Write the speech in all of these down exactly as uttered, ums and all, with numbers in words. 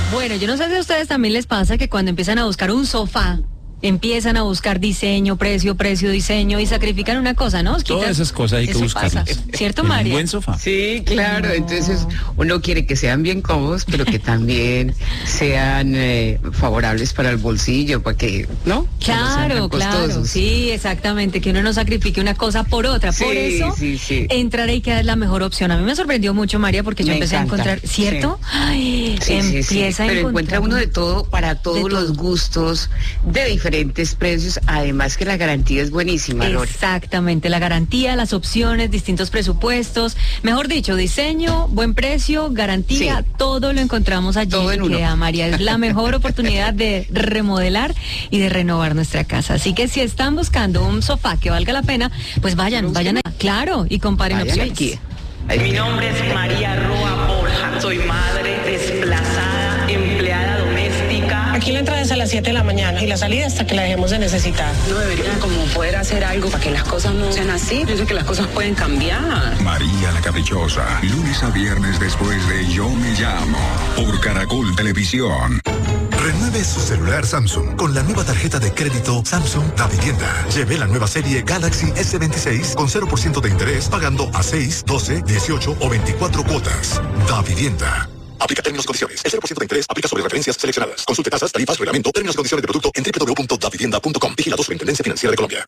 Bueno, yo no sé si a ustedes también les pasa que cuando empiezan a buscar un sofá, empiezan a buscar diseño, precio, precio, diseño y sacrifican una cosa, ¿no? Quitas, todas esas cosas hay que buscarlas. Pasa. ¿Cierto, María? Un buen sofá. Sí, claro. No. Entonces uno quiere que sean bien cómodos, pero que también sean eh, favorables para el bolsillo, para que, ¿no? Claro, no claro. Sí, exactamente. Que uno no sacrifique una cosa por otra. Sí, por eso, sí, sí. entrar a IKEA es la mejor opción. A mí me sorprendió mucho, María, porque yo me empecé encanta. a encontrar, ¿cierto? Sí. Ay, sí, empieza sí, sí. a Pero encontrar encuentra uno de todo para todos los gustos, de diferentes precios. Además que la garantía es buenísima, Lore. Exactamente, la garantía, las opciones, distintos presupuestos, mejor dicho, diseño, buen precio, garantía, sí. Todo lo encontramos allí. Todo en IKEA, uno. María, es la mejor oportunidad de remodelar y de renovar nuestra casa. Así que si están buscando un sofá que valga la pena, pues vayan, vayan, a, claro, y comparen vayan opciones. Aquí. Mi nombre es María Roa Borja, soy madre desplazada, empleada doméstica. Aquí la entrada es a las siete de la mañana y la salida hasta que la dejemos de necesitar. No deberían como poder hacer algo para que las cosas no sean así. Pienso que las cosas pueden cambiar. María la Caprichosa, lunes a viernes después de Yo Me Llamo, por Caracol Televisión. Renueve su celular Samsung con la nueva tarjeta de crédito Samsung Da Vivienda. Lleve la nueva serie Galaxy ese veintiséis con cero por ciento de interés pagando a seis, doce, dieciocho o veinticuatro cuotas. Da Vivienda. Aplica términos y condiciones. El cero por ciento de interés aplica sobre referencias seleccionadas. Consulte tasas, tarifas, reglamento, términos y condiciones de producto en doble u doble u doble u punto da vivienda punto com. Vigilado Superintendencia Financiera de Colombia.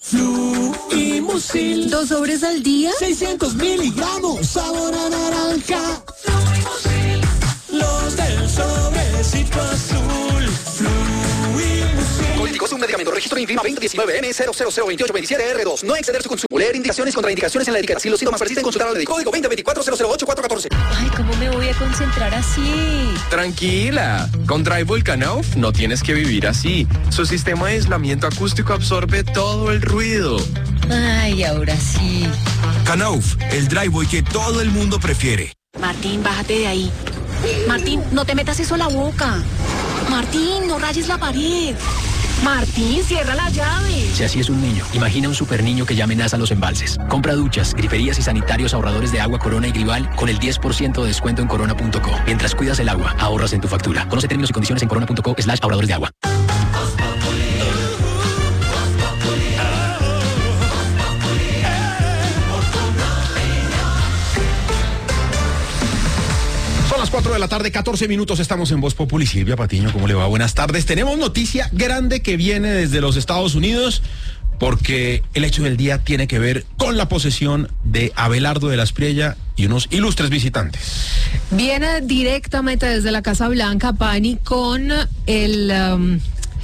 Fluimusil. ¿Dos sobres al día? seiscientos miligramos. Sabor a naranja. Fluimusil. Los del sobrecito azul. Fluimusil. Coliticosa, un medicamento. Registro INVIMA veinte diecinueve N cero cero cero veintiocho veintisiete R dos. No exceder su consumo. Leer indicaciones y contraindicaciones en la etiqueta. Si los síntomas persisten, consultar al médico. Código veinte veinticuatro cero cero ocho cuatro catorce. Ay, ¿cómo me voy a concentrar así? Tranquila, con Drywall Knauf no tienes que vivir así. Su sistema de aislamiento acústico absorbe todo el ruido. Ay, ahora sí. Knauf, el drywall que todo el mundo prefiere. Martín, bájate de ahí. Martín, no te metas eso a la boca. Martín, no rayes la pared. Martín, cierra la llave. Si así es un niño, imagina un super niño que ya amenaza los embalses. Compra duchas, griferías y sanitarios ahorradores de agua Corona y Grival con el diez por ciento de descuento en corona punto co. Mientras cuidas el agua, ahorras en tu factura. Conoce términos y condiciones en corona punto co slash ahorradores de agua. Son las cuatro de la tarde, catorce minutos, estamos en Voz Populi. Silvia Patiño, ¿cómo le va? Buenas tardes. Tenemos noticia grande que viene desde los Estados Unidos, porque el hecho del día tiene que ver con la posesión de Abelardo de la Espriella y unos ilustres visitantes. Viene directamente desde la Casa Blanca, Pani, con el... Um...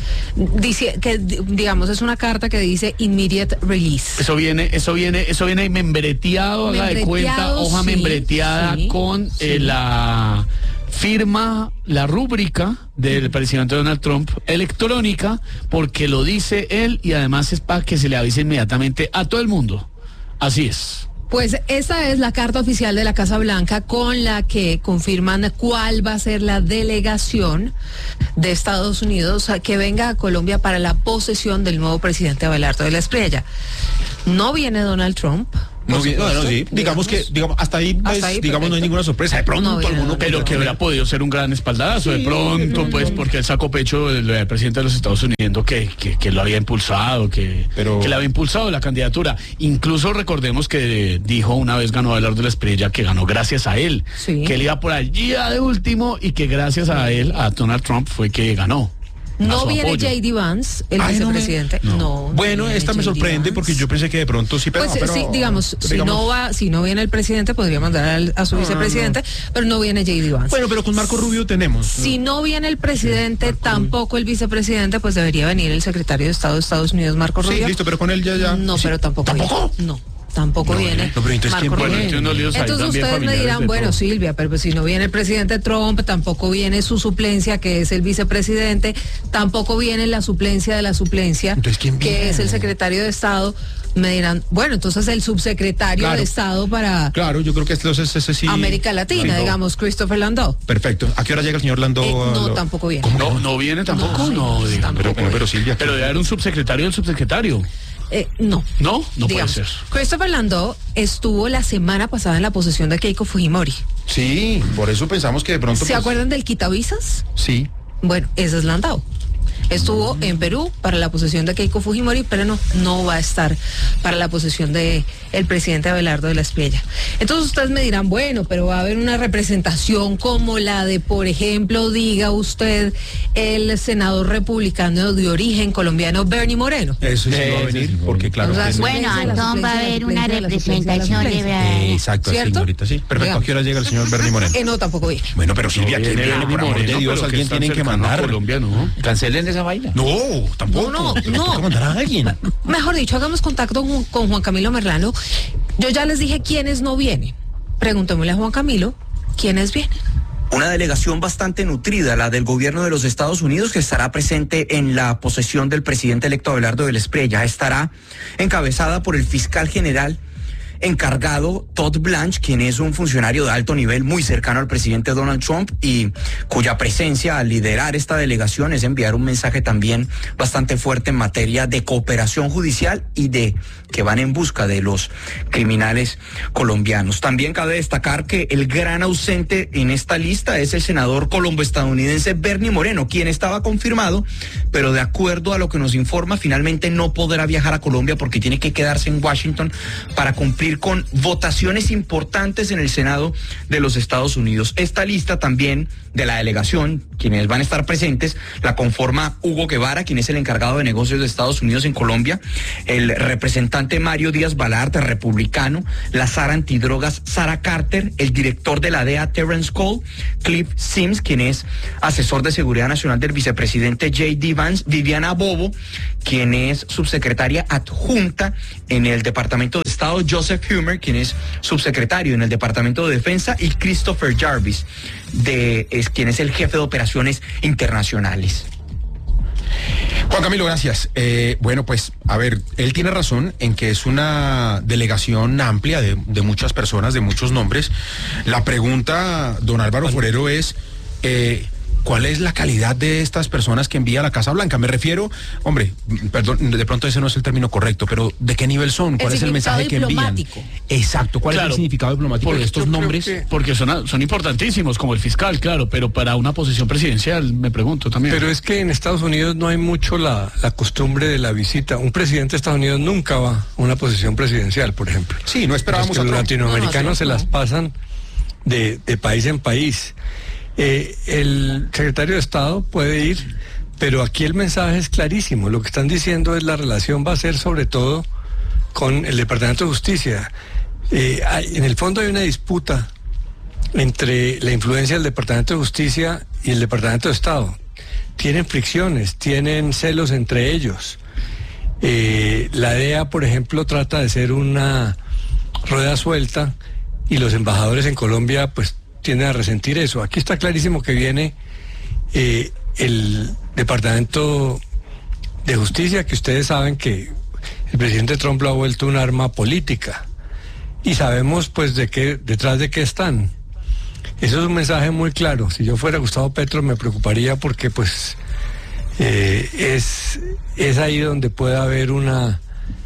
Dice que, digamos, es una carta que dice immediate release. Eso viene, eso viene, eso viene membreteado, haga de cuenta, hoja sí, membreteada sí, con sí. Eh, la firma, la rúbrica del presidente Donald Trump electrónica, porque lo dice él y además es para que se le avise inmediatamente a todo el mundo. Así es. Pues esa es la carta oficial de la Casa Blanca con la que confirman cuál va a ser la delegación de Estados Unidos que venga a Colombia para la posesión del nuevo presidente Abelardo de la Espriella. No viene Donald Trump. No, bien, no, no, sí. Digamos, digamos que digamos, hasta ahí, pues, hasta ahí digamos, no hay ninguna sorpresa. De pronto, no, alguno, no, pero que hubiera podido ser un gran espaldarazo. Sí, de pronto, de pronto, pues, porque él sacó pecho del, del presidente de los Estados Unidos que, que, que lo había impulsado, que, pero... que le había impulsado la candidatura. Incluso recordemos que dijo una vez ganó Abelardo de la Espriella que ganó gracias a él, sí. que él iba por allí de último y que gracias a él, a Donald Trump, fue que ganó. No viene J D Vance, el Ay, vicepresidente. No, me... no, no Bueno, esta me sorprende porque yo pensé que de pronto sí, pero, pues, pero, sí, digamos, pero, si digamos... no va, si no viene el presidente, podría mandar al, a su no, vicepresidente, no. pero no viene J D Vance. Bueno, pero con Marco Rubio tenemos. Si no viene el presidente, sí, tampoco el vicepresidente, pues debería venir el secretario de Estado de Estados Unidos, Marco Rubio. Sí, listo, pero con él ya, ya. No, sí. pero tampoco. ¿Tampoco? Viene. No. Tampoco no, viene. No, pero entonces, Marco bueno, Rubio. Entonces ustedes me dirán, bueno, Silvia, pero pues si no viene el presidente Trump, tampoco viene su suplencia, que es el vicepresidente, tampoco viene la suplencia de la suplencia, entonces, ¿quién viene? Que es el secretario de Estado. Me dirán, bueno, entonces el subsecretario claro, de Estado para claro, yo creo que entonces ese sí América Latina, Landau. digamos, Christopher Landau. Perfecto. ¿A qué hora llega el señor Landau? Eh, no, lo... tampoco viene. No, no, no viene tampoco, no, no sí, digan, pero, pero, pero Silvia, pero debe haber un subsecretario del subsecretario. Eh, no. No, no digamos, puede ser. Christopher Landau estuvo la semana pasada en la posesión de Keiko Fujimori. Sí, por eso pensamos que de pronto... ¿Se pues, acuerdan del quitavisas? Sí. Bueno, ese es Landau. Estuvo en Perú para la posesión de Keiko Fujimori, pero no, no va a estar para la posesión de el presidente Abelardo de la Espriella. Entonces ustedes me dirán, bueno, pero va a haber una representación como la de, por ejemplo, diga usted, el senador republicano de origen colombiano Bernie Moreno. Eso sí va a venir, porque claro... O sea, que bueno, Antón, va a haber una representación de... Eh, exacto, ¿cierto? señorita, sí. Perfecto, Digamos. ¿a qué hora llega el señor Bernie Moreno? Eh, no, tampoco viene. Bueno, pero Silvia, ¿quién viene? Por amor de Dios, alguien tiene que mandar. Colombia, ¿no? Cancelen esa vaina. No, tampoco. No, no, Pero no. tiene que mandar a alguien. Mejor dicho, hagamos contacto con, con Juan Camilo Merlano. Yo ya les dije quiénes no vienen. Preguntémosle a Juan Camilo quiénes vienen. Una delegación bastante nutrida, la del gobierno de los Estados Unidos, que estará presente en la posesión del presidente electo Abelardo de la Espriella. Estará encabezada por el fiscal general encargado Todd Blanche, quien es un funcionario de alto nivel muy cercano al presidente Donald Trump y cuya presencia al liderar esta delegación es enviar un mensaje también bastante fuerte en materia de cooperación judicial y de que van en busca de los criminales colombianos. También cabe destacar que el gran ausente en esta lista es el senador colombo-estadounidense Bernie Moreno, quien estaba confirmado, pero de acuerdo a lo que nos informa, finalmente no podrá viajar a Colombia porque tiene que quedarse en Washington para cumplir con votaciones importantes en el Senado de los Estados Unidos. Esta lista también de la delegación, quienes van a estar presentes, la conforma Hugo Guevara, quien es el encargado de negocios de Estados Unidos en Colombia, el representante Mario Díaz Balart, republicano, la Sara antidrogas Sarah Carter, el director de la D E A Terrence Cole, Cliff Sims, quien es asesor de seguridad nacional del vicepresidente J D Vance, Viviana Bobo, quien es subsecretaria adjunta en el Departamento de Estado, Joseph Humer, quien es subsecretario en el Departamento de Defensa, y Christopher Jarvis, de, es, quien es el jefe de operaciones internacionales. Juan Camilo, gracias. Eh, bueno, pues, a ver, él tiene razón en que es una delegación amplia de, de muchas personas, de muchos nombres. La pregunta, don Álvaro Forero, es... Eh, ¿cuál es la calidad de estas personas que envía a la Casa Blanca? Me refiero, hombre, perdón, de pronto ese no es el término correcto, pero ¿de qué nivel son? ¿Cuál es el mensaje que envían? Exacto, ¿cuál Claro, es el significado diplomático de estos nombres? Que, porque son, son importantísimos, como el fiscal, claro, pero para una posición presidencial, me pregunto también. Pero es que en Estados Unidos no hay mucho la, la costumbre de la visita. Un presidente de Estados Unidos nunca va a una posición presidencial, por ejemplo. Sí, no esperábamos a Trump. Los latinoamericanos no, no, se no. las pasan de, de país en país. Eh, el secretario de Estado puede ir, pero aquí el mensaje es clarísimo. Lo que están diciendo es la relación va a ser sobre todo con el Departamento de Justicia. Eh, hay, en el fondo hay una disputa entre la influencia del Departamento de Justicia y el Departamento de Estado. Tienen fricciones, tienen celos entre ellos. Eh, la D E A, por ejemplo, trata de ser una rueda suelta y los embajadores en Colombia, pues, tienden a resentir eso. Aquí está clarísimo que viene eh, el Departamento de Justicia, que ustedes saben que el presidente Trump lo ha vuelto un arma política y sabemos pues de qué, detrás de qué están. Eso es un mensaje muy claro. Si yo fuera Gustavo Petro me preocuparía porque pues eh, es, es ahí donde puede haber una,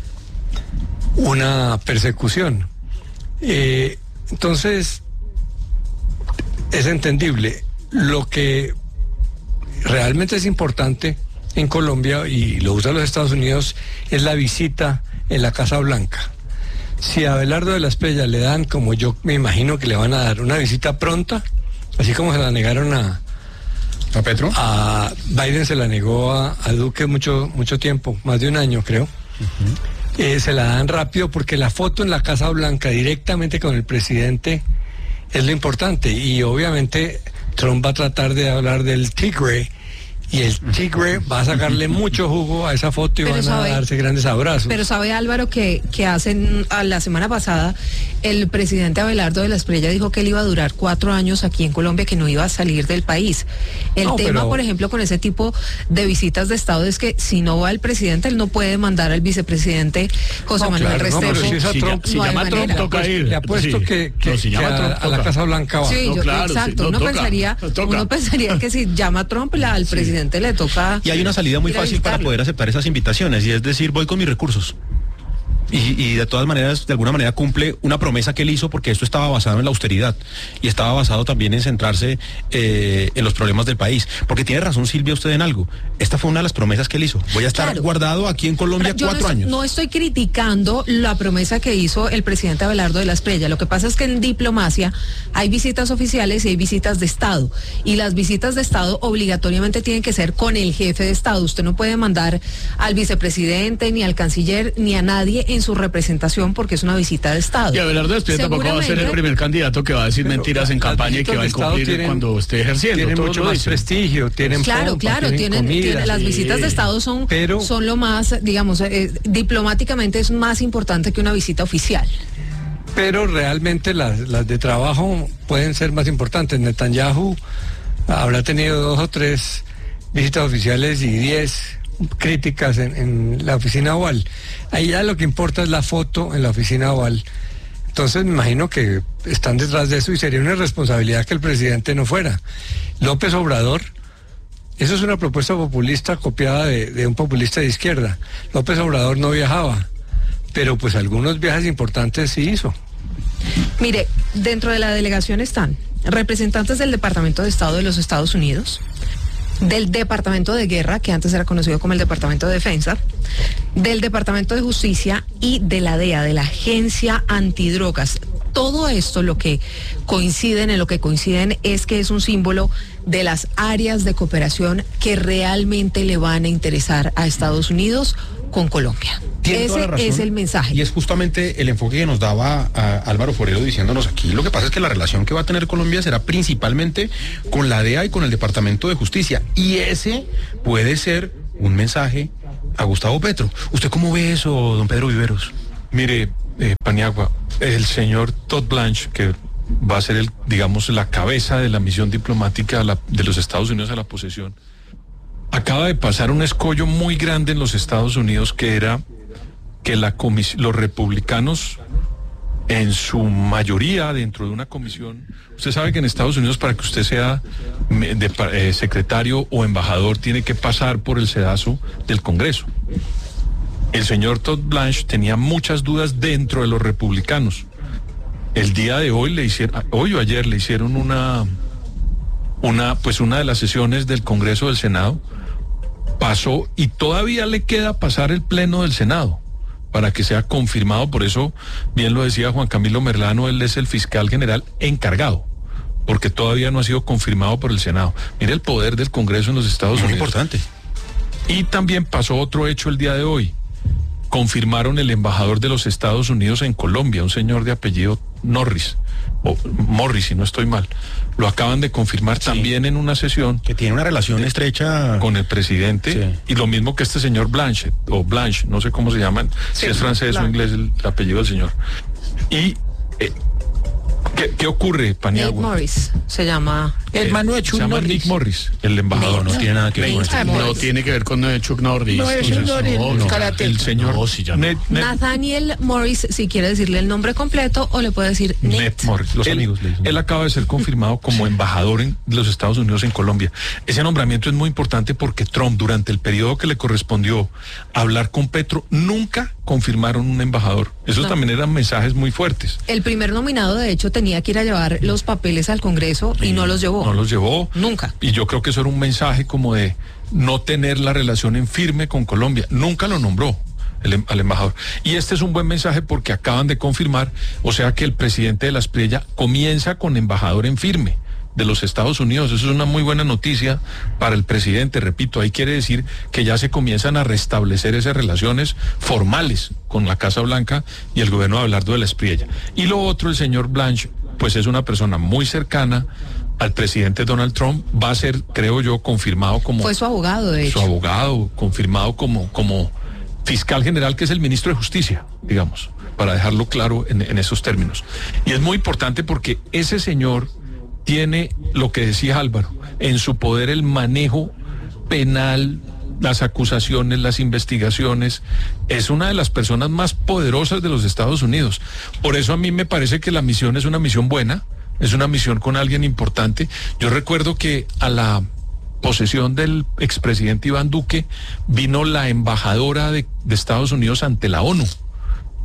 una persecución. Eh, entonces es entendible. Lo que realmente es importante en Colombia, y lo usan los Estados Unidos, es la visita en la Casa Blanca. Si a Abelardo de la Espriella le dan, como yo me imagino que le van a dar, una visita pronta, así como se la negaron a, ¿A Petro? A Biden se la negó a, a Duque mucho, mucho tiempo, más de un año creo. Uh-huh. eh, se la dan rápido porque la foto en la Casa Blanca directamente con el presidente es lo importante, y obviamente Trump va a tratar de hablar del tigre, y el tigre va a sacarle mucho jugo a esa foto y pero van sabe, a darse grandes abrazos. Pero sabe Álvaro que, que hacen a la semana pasada el presidente Abelardo de la Espriella dijo que él iba a durar cuatro años aquí en Colombia, que no iba a salir del país. El no, tema, pero... por ejemplo, con ese tipo de visitas de Estado es que si no va el presidente, él no puede mandar al vicepresidente José no, Manuel claro, Restrepo. No, pero si es a Trump, si, no si llama a Trump, toca ir. Le apuesto sí. que, que, no, si llama que a, Trump, a la Casa Blanca va. Sí, no, yo, claro, exacto. Sí, uno, toca, pensaría, uno pensaría que si llama a Trump, la, al sí. presidente le toca... Y hay una salida muy fácil para poder aceptar esas invitaciones, y es decir, voy con mis recursos. Y, y de todas maneras, de alguna manera cumple una promesa que él hizo, porque esto estaba basado en la austeridad y estaba basado también en centrarse eh, en los problemas del país. Porque tiene razón, Silvia, usted en algo. Esta fue una de las promesas que él hizo. Voy a estar claro. guardado aquí en Colombia Yo cuatro no, años. No estoy criticando la promesa que hizo el presidente Abelardo de la Espriella. Lo que pasa es que en diplomacia hay visitas oficiales y hay visitas de Estado. Y las visitas de Estado obligatoriamente tienen que ser con el jefe de Estado. Usted no puede mandar al vicepresidente, ni al canciller, ni a nadie en su representación, porque es una visita de Estado. Y Abelardo de la Espriella tampoco va a ser el primer candidato que va a decir pero mentiras en campaña y que va a incumplir tienen, cuando esté ejerciendo. Tienen mucho más prestigio, tienen Claro, pompa, claro, tienen, tienen, comida, tienen las sí. visitas de Estado son, pero, son lo más, digamos, eh, diplomáticamente es más importante que una visita oficial. Pero realmente las, las de trabajo pueden ser más importantes. Netanyahu habrá tenido dos o tres visitas oficiales y diez críticas en, en la oficina Oval. Ahí ya lo que importa es la foto en la oficina Oval. Entonces me imagino que están detrás de eso y sería una irresponsabilidad que el presidente no fuera. López Obrador, eso es una propuesta populista copiada de, de un populista de izquierda. López Obrador no viajaba, pero pues algunos viajes importantes sí hizo. Mire, dentro de la delegación están representantes del Departamento de Estado de los Estados Unidos, del Departamento de Guerra, que antes era conocido como el Departamento de Defensa, del Departamento de Justicia y de la D E A, de la Agencia Antidrogas. Todo esto lo que coinciden, en lo que coinciden es que es un símbolo de las áreas de cooperación que realmente le van a interesar a Estados Unidos con Colombia. Ese es el mensaje. Y es justamente el enfoque que nos daba a Álvaro Forero diciéndonos aquí. Lo que pasa es que la relación que va a tener Colombia será principalmente con la D E A y con el Departamento de Justicia. Y ese puede ser un mensaje a Gustavo Petro. ¿Usted cómo ve eso, don Pedro Viveros? Mire, eh, Paniagua, el señor Todd Blanche, que va a ser, el, digamos, la cabeza de la misión diplomática a la, de los Estados Unidos a la posesión, acaba de pasar un escollo muy grande en los Estados Unidos, que era que la comis- los republicanos, en su mayoría dentro de una comisión, usted sabe que en Estados Unidos, para que usted sea de, eh, secretario o embajador, tiene que pasar por el sedazo del Congreso. El señor Todd Blanche tenía muchas dudas dentro de los republicanos. El día de hoy le hicieron, hoy o ayer le hicieron una, una, pues una de las sesiones del Congreso del Senado, pasó y todavía le queda pasar el pleno del Senado para que sea confirmado. Por eso, bien lo decía Juan Camilo Merlano, él es el fiscal general encargado, porque todavía no ha sido confirmado por el Senado. Mire el poder del Congreso en los Estados Unidos. Muy importante. Y también pasó otro hecho el día de hoy. Confirmaron el embajador de los Estados Unidos en Colombia, un señor de apellido Norris, o Morris, si no estoy mal. Lo acaban de confirmar sí. también en una sesión. Que tiene una relación de, estrecha con el presidente, sí. y lo mismo que este señor Blanche, o Blanche, no sé cómo se llaman, sí, si es francés claro. o inglés el apellido del señor. Y eh, ¿qué, ¿qué ocurre, Paniagua? Nick Morris se llama. El hermano de Chuck se llama Norris. Nick Morris, el embajador. No, no tiene nada que ver con esto. No tiene que ver con Chuck Norris. No es Chuck Norris, no, no, el señor no, sí, ya no. Ned, Ned, Nathaniel Morris, si quiere decirle el nombre completo, o le puede decir Ned, Ned Morris. Los él, amigos le dicen. Él acaba de ser confirmado como embajador en los Estados Unidos en Colombia. Ese nombramiento es muy importante porque Trump, durante el periodo que le correspondió hablar con Petro, nunca confirmaron un embajador. Esos no. también eran mensajes muy fuertes. El primer nominado, de hecho, tenía que ir a llevar los papeles al Congreso y, y no los llevó. No los llevó. Nunca. Y yo creo que eso era un mensaje como de no tener la relación en firme con Colombia. Nunca lo nombró el, al embajador. Y este es un buen mensaje porque acaban de confirmar, o sea que el presidente de la Espriella comienza con embajador en firme de los Estados Unidos. Eso es una muy buena noticia para el presidente. Repito, ahí quiere decir que ya se comienzan a restablecer esas relaciones formales con la Casa Blanca y el gobierno de Abelardo de la Espriella. Y lo otro, el señor Blanche, pues es una persona muy cercana al presidente Donald Trump, va a ser, creo yo, confirmado como... Fue su abogado, de hecho. Su abogado, confirmado como, como fiscal general, que es el ministro de Justicia, digamos, para dejarlo claro en, en esos términos. Y es muy importante porque ese señor tiene, lo que decía Álvaro, en su poder el manejo penal, las acusaciones, las investigaciones. Es una de las personas más poderosas de los Estados Unidos. Por eso a mí me parece que la misión es una misión buena, es una misión con alguien importante. Yo recuerdo que a la posesión del expresidente Iván Duque vino la embajadora de, de Estados Unidos ante la ONU.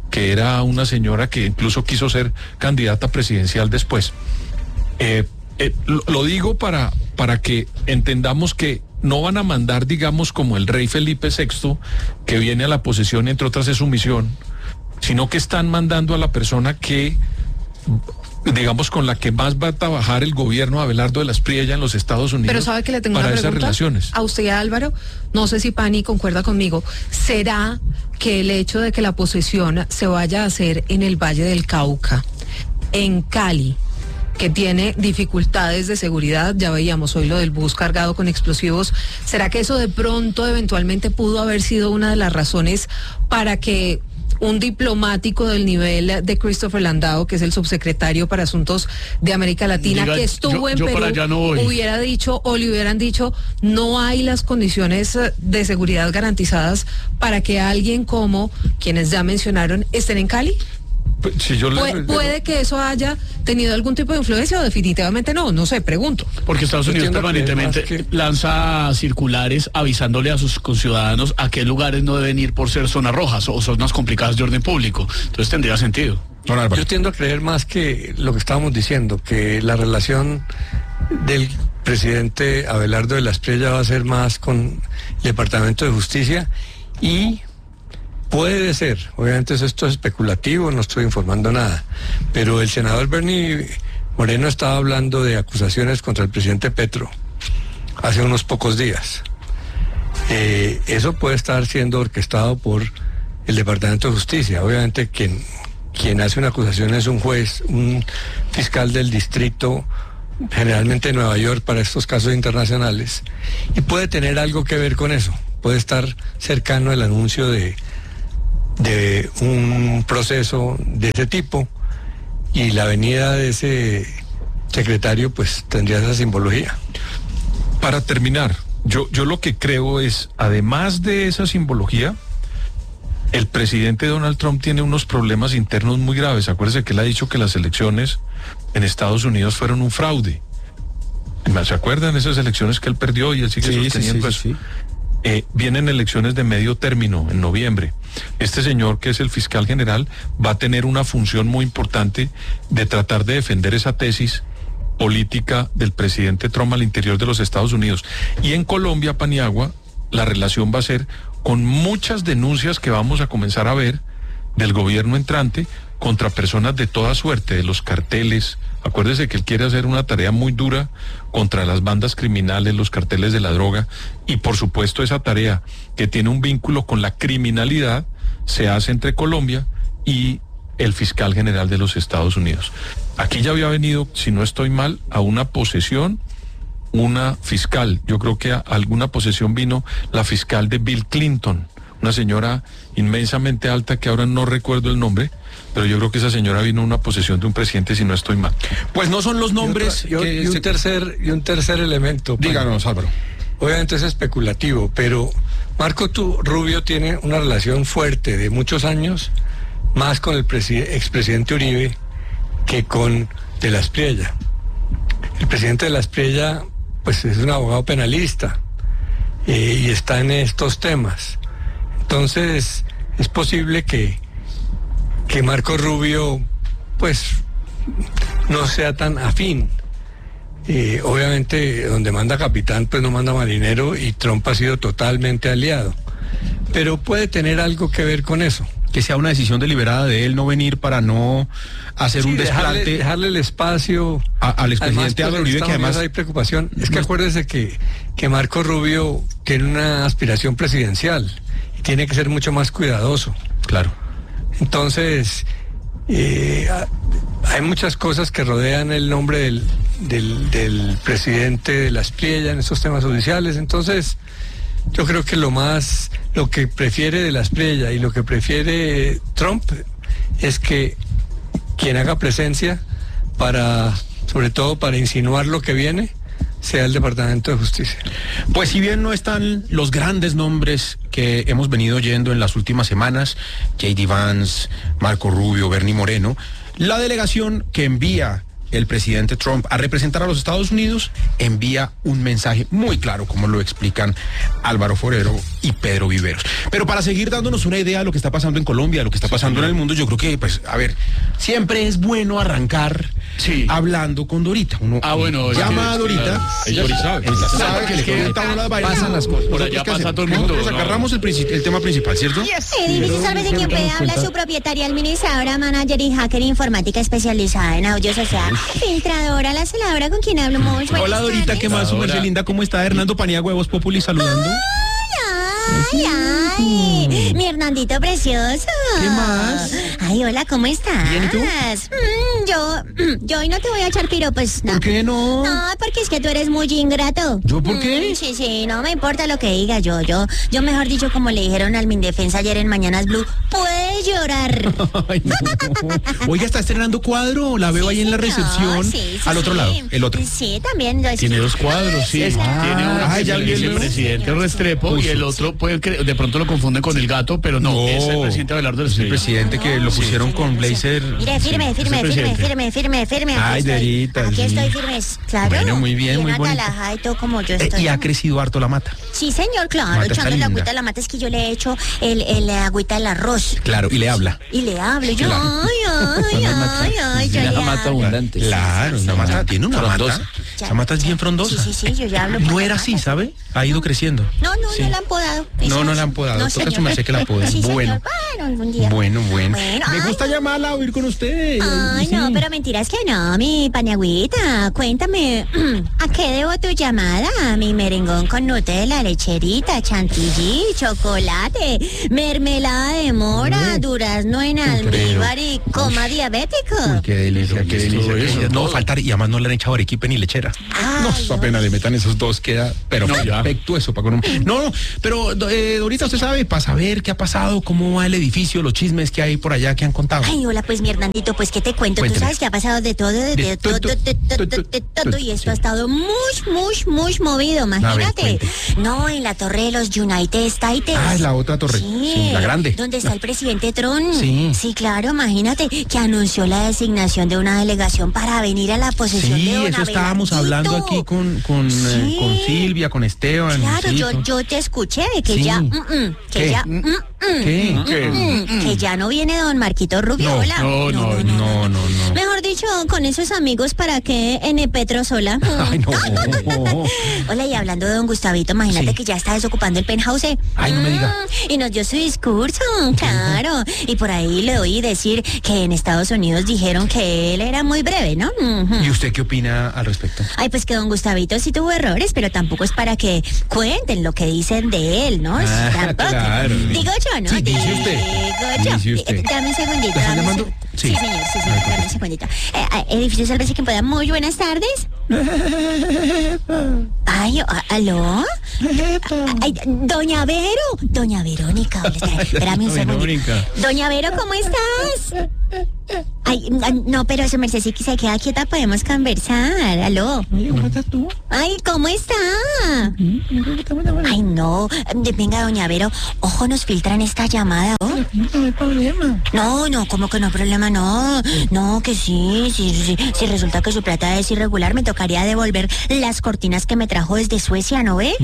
que era una señora que incluso quiso ser candidata presidencial después. Eh, eh, lo, lo digo para, para que entendamos que no van a mandar, digamos, como el rey Felipe sexto, que viene a la posesión, entre otras es su misión, sino que están mandando a la persona que, digamos, con la que más va a trabajar el gobierno Abelardo de la Espriella en los Estados Unidos. Pero sabe que le tengo para una esas pregunta relaciones. A usted, Álvaro, no sé si Pani concuerda conmigo. ¿Será que el hecho de que la posesión se vaya a hacer en el Valle del Cauca, en Cali, que tiene dificultades de seguridad, ya veíamos hoy lo del bus cargado con explosivos, ¿será que eso de pronto eventualmente pudo haber sido una de las razones para que un diplomático del nivel de Christopher Landau, que es el subsecretario para Asuntos de América Latina, Diga, que estuvo yo, en yo Perú, para allá no voy, hubiera dicho o le hubieran dicho no hay las condiciones de seguridad garantizadas para que alguien como quienes ya mencionaron estén en Cali? Si yo le... Pu ¿Puede que eso haya tenido algún tipo de influencia o definitivamente no? No sé, pregunto. Porque Estados Unidos permanentemente que... lanza circulares avisándole a sus conciudadanos a qué lugares no deben ir por ser zonas rojas o zonas complicadas de orden público. Entonces tendría sentido. Yo tiendo a creer más que lo que estábamos diciendo, que la relación del presidente Abelardo de la Espriella va a ser más con el Departamento de Justicia y... puede ser, obviamente esto es especulativo, no estoy informando nada, pero el senador Bernie Moreno estaba hablando de acusaciones contra el presidente Petro hace unos pocos días. Eh, eso puede estar siendo orquestado por el Departamento de Justicia. Obviamente quien, quien hace una acusación es un juez, un fiscal del distrito, generalmente de Nueva York para estos casos internacionales, y puede tener algo que ver con eso, puede estar cercano al anuncio de de un proceso de ese tipo, y la venida de ese secretario pues tendría esa simbología. Para terminar, yo, yo lo que creo es, además de esa simbología, el presidente Donald Trump tiene unos problemas internos muy graves. Acuérdese que él ha dicho que las elecciones en Estados Unidos fueron un fraude. ¿Se acuerdan esas elecciones que él perdió y él sigue sí, sosteniendo eso? Sí, sí, sí. Eh, vienen elecciones de medio término en noviembre. Este señor, que es el fiscal general, va a tener una función muy importante de tratar de defender esa tesis política del presidente Trump al interior de los Estados Unidos. Y en Colombia, Paniagua, la relación va a ser con muchas denuncias que vamos a comenzar a ver del gobierno entrante contra personas de toda suerte, de los carteles. Acuérdese que él quiere hacer una tarea muy dura contra las bandas criminales, los carteles de la droga, y por supuesto esa tarea que tiene un vínculo con la criminalidad se hace entre Colombia y el fiscal general de los Estados Unidos. Aquí ya había venido, si no estoy mal, a una posesión una fiscal. Yo creo que a alguna posesión vino la fiscal de Bill Clinton, una señora inmensamente alta que ahora no recuerdo el nombre, pero yo creo que esa señora vino a una posesión de un presidente, si no estoy mal. Pues no son los nombres. Y, otra, y, y un se... tercer y un tercer elemento. Díganos, Álvaro. Obviamente es especulativo, pero Marco tu, Rubio tiene una relación fuerte de muchos años, más con el expresidente Uribe que con de la Espriella. El presidente de la Espriella, pues es un abogado penalista eh, y está en estos temas. Entonces, es posible que, que Marco Rubio, pues, no sea tan afín. Eh, obviamente, donde manda capitán, pues no manda marinero, y Trump ha sido totalmente aliado. Pero puede tener algo que ver con eso. Que sea una decisión deliberada de él no venir para no hacer sí, un desplante. Dejarle, dejarle el espacio a, al expresidente Álvaro Uribe, que además hay preocupación. Es que acuérdese que, que Marco Rubio tiene una aspiración presidencial y tiene que ser mucho más cuidadoso. Claro. Entonces, eh, hay muchas cosas que rodean el nombre del, del, del presidente de la Espriella en estos temas judiciales. Entonces, yo creo que lo más, lo que prefiere de la Espriella y lo que prefiere Trump es que quien haga presencia para, sobre todo para insinuar lo que viene, sea el Departamento de Justicia. Pues si bien no están los grandes nombres que hemos venido oyendo en las últimas semanas, J D Vance, Marco Rubio, Bernie Moreno, la delegación que envía el presidente Trump a representar a los Estados Unidos, envía un mensaje muy claro, como lo explican Álvaro Forero y Pedro Viveros. Pero para seguir dándonos una idea de lo que está pasando en Colombia, de lo que está pasando en el mundo, yo creo que, pues, a ver, siempre es bueno arrancar sí. hablando con Dorita. Uno ah, bueno, llama a Dorita. Claro. Ella, ella sabe. Ella sabe que, que le comentan las vainas. Pasan las cosas. Por allá pasa todo el mundo. Nosotros no. agarramos el, el tema principal, ¿cierto? Edificio Sálvese quien puede, habla su propietaria, administradora, manager y hacker informática especializada en audio social, filtradora, la celadora con quien hablo muy buenas Hola Dorita, tardes. ¿qué más? Su merced linda, ¿cómo está? Hernando Paniagua de Voz Populi saludando. Ay, ay, mi Hernandito precioso. ¿Qué más? Ay, hola, ¿cómo estás? ¿Bien y tú? Mm, yo, yo hoy no te voy a echar piropos, no. ¿Por qué no? No, porque es que tú eres muy ingrato. ¿Yo por qué? Mm, sí, sí, no me importa lo que diga yo, yo, yo mejor dicho, como le dijeron al Mindefensa ayer en Mañanas Blue, puedes llorar. Ay, no. Oiga, está estrenando cuadro, la veo sí, ahí en la señor, recepción. sí, sí, al otro sí. lado, el otro. Sí, también. Yo, Tiene dos cuadros, sí. Ah, Tiene uno ah, que ya es el vi el vicepresidente Restrepo Uy, y el otro puede que de pronto lo confunden con el gato, pero no, No, es el presidente Abelardo del es el presidente que lo pusieron con blazer. Mire, firme, Sí, firme, es el firme, presidente. firme, firme, firme. Aquí Ay, estoy. Dorita, Aquí sí. estoy firme, claro. Bueno, muy bien, muy bonito. atalajada y todo como yo Eh, estoy. y ha crecido harto la mata. Sí, señor, claro, Mata está echando la linda. agüita a la mata, es que yo le he hecho el, el agüita al arroz. Claro, y le habla. Y le hablo, yo, Claro. ay, ay, ay, ay, yo le hablo. abundante. Claro, una mata, tiene una Frondosa. mata. Esa mata es bien frondosa. Sí, sí, sí, yo ya hablo. No por era la así, mata. ¿sabe? Ha ido creciendo. No, no, Sí. no la han podado. No, no la han podado. No, Toca su señor. merced que la poden. Sí, Bueno. señor. Bueno, algún día. Bueno, bueno. Bueno, Me ay, gusta llamarla o ir con usted. Ay, Sí. no, pero mentiras que no, mi paniagüita. Cuéntame, ¿a qué debo tu llamada? Mi merengón con Nutella, lecherita, chantilly, chocolate, mermelada de mora, durazno en almíbar y coma diabético. Uy, qué delicia, qué delicia. qué delicia. No va a faltar, y además no le han echado arequipe ni lechera. No, eso apenas le metan esos dos, queda, pero No, ya. perfecto eso. Para con un... No, no, pero eh, Dorita, usted sabe, para saber qué ha pasado, cómo va el edificio, los chismes que hay por allá que han contado. Ay, hola, pues mi Hernandito, pues qué te cuento. Cuénteme. Tú sabes que ha pasado de todo, de, de todo, de, de, de, de, de todo, y esto ha estado muy, muy, muy movido, imagínate. cuente. No, en la torre de los United States. Ah, es la otra torre. Sí, Sí, la grande. donde está el presidente Trump. Sí. Sí, claro, imagínate que anunció la designación de una delegación para venir a la posesión Sí, de don eso estábamos Abelardito. hablando aquí con, con, Sí. eh, con Silvia, con Esteban. Claro, yo, Cito. yo te escuché de que Sí. ya, mm, mm, que ¿Qué? ya, mm, mm, ¿Qué? mm, ¿Qué? mm, que ya no viene don Marquito Rubiola. No, no, no, no, no, no. Mejor dicho, con esos amigos, ¿para qué en el Petrosola? Ay, no. Hola, y hablando de don Gustavito, imagínate Sí. que ya está desocupando el penthouse. Ay, no me diga. Mm, Y nos dio su discurso, claro. Y por ahí le oí decir que en Estados Unidos dijeron que él era muy breve, ¿no? Ujú. ¿Y usted qué opina al respecto? Ay, pues que don Gustavito sí tuvo errores, pero tampoco es para que cuenten lo que dicen de él, ¿no? Ah, Tampoco. claro. Digo yo, ¿no? Sí, dice usted. Digo yo. Dice usted. Eh, Dame un segundito. ¿La está dame un llamando? seg- Sí. Sí, señor, sí, señor. Dame un segundito. Eh, eh, edificio Sálvese quien pueda. Muy buenas tardes. Ay, a- ¿aló? Ay, doña Vero. Doña Verónica. hola, espera, Espérame un Doña segundito. Verónica. Doña Vero, ¿cómo estás? Ay, no, pero su merced, si se queda quieta podemos conversar. ¿Aló? ¿Cómo estás tú? Ay, ¿cómo está? Ay, no. Venga, doña Vero, ojo, nos filtran esta llamada. ¿Oh? No hay problema. No, no, ¿cómo que no hay problema? No, no, que sí, sí, sí. Si resulta que su plata es irregular, me tocaría devolver las cortinas que me trajo desde Suecia, ¿no ve?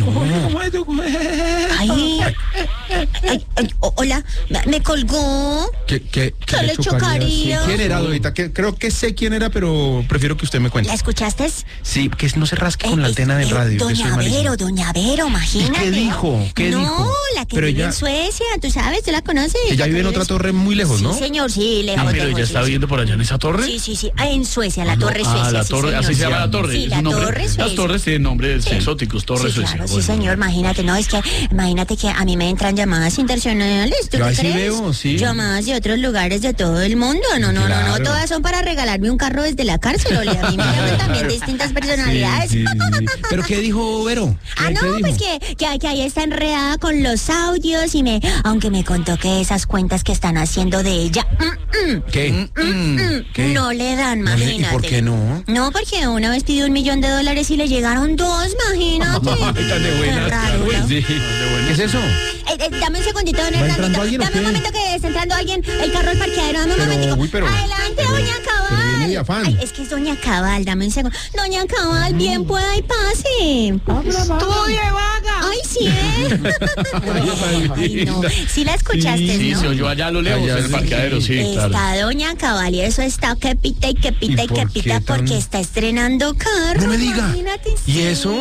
Ay, ay, ay, o- hola, me colgó. ¿Qué, qué, qué ¿Qué le chocaría? Sí, ¿quién era, Dorita? Que, creo que sé quién era, pero prefiero que usted me cuente. ¿La escuchaste? Sí, que no se rasque con la Eh, antena del eh, radio. que soy Doña malísimo. Vero, doña Vero, imagínate. ¿Y qué dijo? ¿Qué no, dijo? la que Pero vive ella- en Suecia, tú sabes, tú la conoces. Ella La vive en que otra vive torre muy lejos, ¿no? Sí, señor, sí, lejos. Ah, pero lejos, ella sí, está sí. viviendo por allá en esa torre. Sí, sí, sí, ah, en Suecia, la Torre Ah, Suecia. la sí, torre, señor. así se llama la torre. Sí, es la un nombre. Torre Suecia. Las torres tienen nombres Sí. exóticos, Torre Sí, Suecia. claro, sí, Bueno. señor, imagínate, no, es que, imagínate que a mí me entran llamadas internacionales, ¿tú Yo qué ahí sí crees? veo, sí. Llamadas de otros lugares de todo el mundo, no, no, no, no, Claro. todas son para regalarme un carro desde la cárcel, Ole, a mí me llaman también distintas personalidades. Sí, sí, sí. ¿Pero qué dijo Vero? Ah, ¿Qué- no, qué dijo? pues que, que, que ahí está enredada con los audios y me, aunque me contó que esas cuentas que están haciendo de ella, mm, mm, ¿Qué? mm, mm, ¿Qué? no le dan, No le- imagínate. ¿Y por qué no? No, porque una vez pidió un millón de dólares y le llegaron dos, imagínate. Ay, tan de buenas. Qué raro, ¿no? Sí. ¿Qué es eso? Eh, eh, dame un segundito, don ¿Va Hernandito. entrando alguien o Dame un qué? momento que está entrando alguien, el carro al parqueadero, dame un Pero, momentico. uy, pero- Adelante, doña Cabal. tiene de afán. Ay, es que es doña Cabal, dame un segundo. Doña Cabal, bien pueda y pase. ¡Estudie, vaga! Ay, sí, ¿eh? Ay, no. Sí la escuchaste, Sí, ¿no? se oyó allá a lo lejos, en el parqueadero, sí, Está claro. doña Cabal y eso está que pita y que pita y, ¿Y por que qué pita tan- porque está estrenando carro. No me diga. Imagínate, ¿Y sí. eso?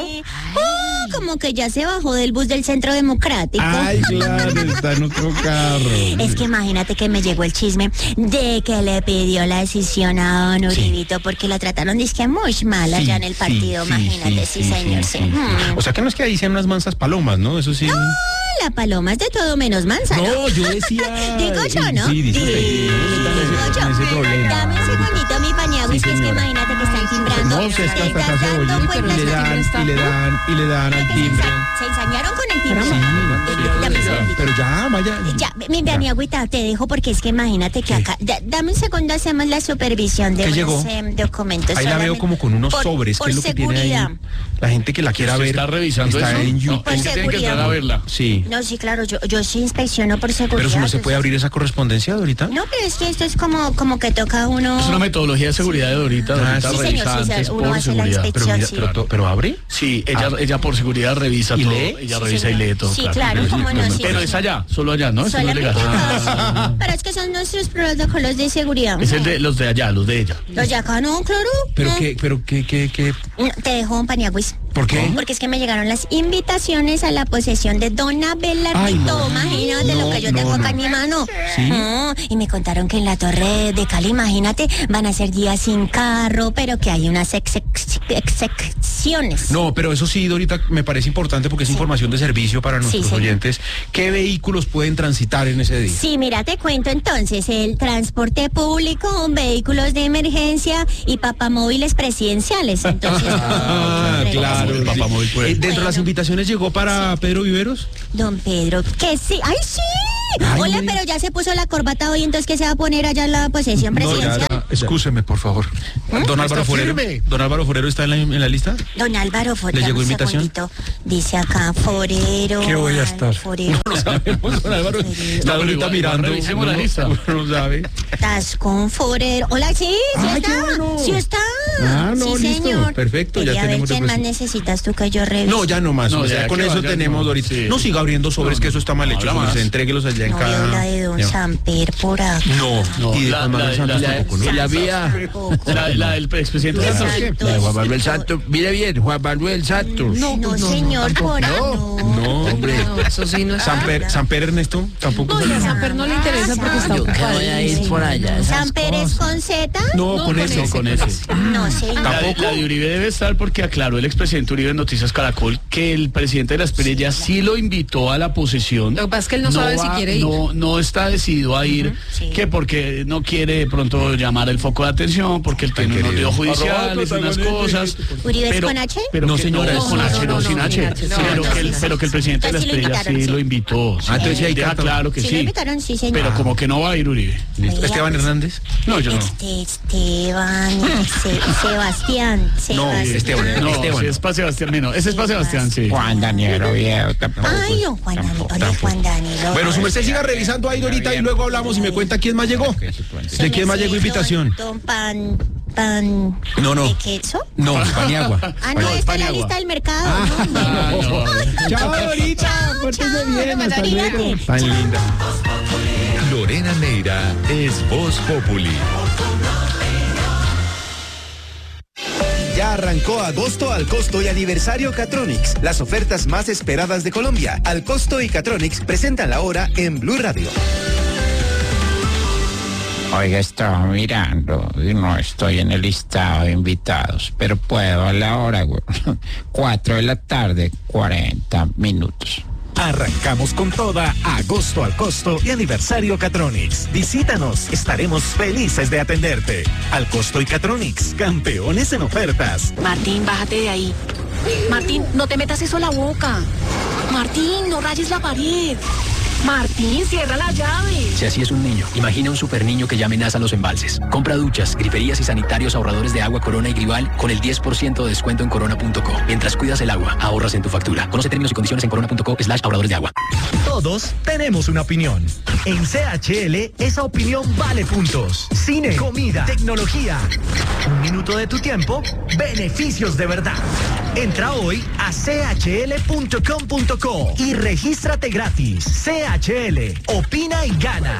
Oh, como que ya se bajó del bus del Centro Democrático. Ay, claro, está en otro carro. Es que imagínate que me llegó el chisme de que le pidió la decisión a don Uribito porque la trataron dizque muy mal allá en el partido, imagínate, sí, señor, sí. Mm. O sea que no es que ahí sean unas mansas palomas, ¿no? Eso sí. No, la paloma es de todo menos mansa, ¿no? No, yo decía. Digo yo, ¿no? Sí, dice usted. Digo yo. Con ese problema. Dame un segundito, mi Paniagüis, Sí, que es que señora. imagínate que están timbrando. No, se está hasta acá se oye. Dando cuenta Y le que dan, está- y le dan, y le dan al timbre. Se ensañaron con el timbre. Sí, Dame un segundito. pero ya, vaya. Ya, mi Paniagüita, te dejo porque es que imagínate que acá, da- dame un segundo, hacemos la supervisión de ¿Qué unos llegó? em, documentos. Ahí la veo solamente como con unos por- sobres, por que es lo que tiene seguridad. ahí. La gente que la quiera ¿Usted ver. está revisando está eso? en No, YouTube. Por es que tiene que seguridad. entrar a verla. Sí. No, sí, claro, yo, yo sí inspecciono por seguridad. Pero eso no se pues, puede abrir esa correspondencia, Dorita. No, pero es que esto es como, como que toca uno. Es una metodología de seguridad de ahorita, Ah, ahorita sí, señor, revisa sí, antes señor, uno por hace la seguridad. inspección. Pero, mira, sí. pero, pero abre. Sí, ella, Ah. ella por seguridad revisa ¿Y todo. lee? Ella Sí, revisa y señor. lee todo. Sí, claro, cómo no, sí, Pero sí. es allá, solo allá, ¿no? Eso no es Solamente legal. acá. Pero es que son nuestros protocolos de seguridad. Es el de los de allá, los de ella. Los de acá no, claro. Pero no. qué, pero qué, qué, qué. No, te dejo un Paniagüis. ¿Por qué? Porque es que me llegaron las invitaciones a la posesión de Dona Belardito. Ay, no. Imagínate No, lo que yo no, tengo acá no. en mi mano. ¿Sí? No, y me contaron que en la Torre de Cali, imagínate, van a ser días sin carro, pero que hay unas ex- ex- excepciones. No, pero eso sí, Dorita, me parece importante porque es información de servicio para nuestros señor. oyentes. ¿Qué vehículos pueden transitar en ese día? Sí, mira, te cuento entonces, el transporte público, vehículos de emergencia y papamóviles presidenciales. Entonces, Ah, claro. el papamóvil sí. puede. Eh, Dentro de Bueno. las invitaciones llegó para Pedro Viveros. don Pedro, que sí, ¡ay, sí! Ay, Hola, no. pero ya se puso la corbata hoy, entonces ¿qué se va a poner allá en la posesión No, ya, presidencial? ya. Excúseme, por favor. Don Álvaro Forero. Don Álvaro Forero está en la, en la lista. Don Álvaro Forero. ¿Le llegó un invitación? segundito. Dice acá, Forero. ¿Qué voy a estar? Forero. No sabemos, don Álvaro. Está pero ahorita igual, mirando. revisemos la no, lista. No sabe. Estás con Forero. Hola, sí, sí Ay, está. qué bueno. Sí está. Ah, no, sí, listo. señor. Perfecto, ya Quería ver tenemos quién más represent- necesitas tú que yo revise. No, ya no más. No, o sea, ya con que eso vaya, tenemos no, ahorita. sí. No siga abriendo sobres, No, que eso está mal hecho. habla Pues, más. entréguelos allá en No veo cada. la de don Ya. Samper por acá. No, No, y de la- Juan Manuel la- Santos la- tampoco, ¿no? la- La vía, La, la del expresidente Santos. Santos. la de Juan Manuel Santos, mire bien, Juan Manuel Santos. No, no, señor, por acá. No, hombre. No, eso sí no es. Samper, Samper Ernesto tampoco. No, y a Samper no le interesa porque está Yo que ocupado. voy a ir por allá. esas ¿Samper es cosas. con Z? No, No, con con eso. ese. Con ese. No, señor. La, de- la de Uribe debe estar porque aclaró el expresidente Uribe en Noticias Caracol que el presidente de la Espriella sí lo invitó a la posesión. Lo que pasa es que él no sabe si quiere ir. No, no está decidido a ir, sí. que porque no quiere de pronto llamar el foco de atención, porque él tiene unos querido. líos judiciales, unas cosas. ¿Uribe es pero- con H? pero No, que señora, no, es con sin H, H. no, No, sin no, H. sin H, no, pero, no, que el, sí, pero que el presidente de la Entonces sí lo Espriella invitaron, sí sí. lo invitó. sí. Ah, entonces sí hay Deja carta. claro que Sí, sí. lo invitaron, sí, señor. Pero como que no va a ir Uribe. Listo. Esteban Hernández. No, yo no. Este, Esteban, Se- Sebastián, No, Sebastián. Esteban. No, Esteban. sí, es para Sebastián, no. Ese es para Sebastián, sí. Juan Daniel Oviedo tampoco. Ay, don Juan Danilo, oye, Juan Danilo. Bueno, su merced siga revisando ahí, Dorita, y luego hablamos y me cuenta quién más llegó. ¿De quién más llegó invitación? Don Pan, pan... No, no. ¿De queso? No, Paniagua. Ah, no, No, está en la Paniagua. lista del mercado. Ah, ¿no? Ah, no. Chao, Dorita. Chao, Pórtese chao, bien. Hasta Margarita. luego. Tan linda. Lorena Neira es Voz Populi. Ya arrancó agosto al costo y aniversario Catronics, las ofertas más esperadas de Colombia. Al costo y Catronics presentan la hora en Blue Radio. Oiga, estaba mirando y no estoy en el listado de invitados, pero puedo a la hora, güey. Cuatro de la tarde, cuarenta minutos. Arrancamos con toda agosto al costo y aniversario Catronics. Visítanos, estaremos felices de atenderte. Al costo y Catronics, campeones en ofertas. Martín, bájate de ahí. Martín, no te metas eso a la boca. Martín, no rayes la pared. Martín, cierra la llave. Si así es un niño, imagina un super niño que ya amenaza los embalses. Compra duchas, griferías y sanitarios ahorradores de agua Corona y Grival con el diez por ciento de descuento en corona punto co. Mientras cuidas el agua, ahorras en tu factura. Conoce términos y condiciones en corona punto co slash ahorradores de agua. Todos tenemos una opinión. En C H L, esa opinión vale puntos. Cine, comida, tecnología. Un minuto de tu tiempo, beneficios de verdad. Entra hoy a c h l punto com punto co y regístrate gratis. C H L, opina y gana.